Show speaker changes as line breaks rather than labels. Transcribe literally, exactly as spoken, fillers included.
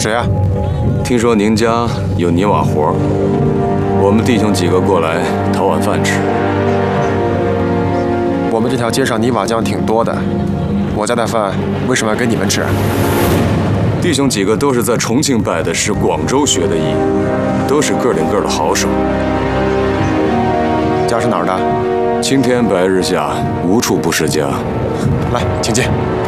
谁啊？
听说您家有泥瓦活，我们弟兄几个过来讨碗饭吃。
我们这条街上泥瓦匠挺多的，我家的饭为什么要给你们吃？
弟兄几个都是在重庆拜的师，广州学的艺，都是个顶个的好手。
家是哪儿的？
青天白日下，无处不是家。
来，请进。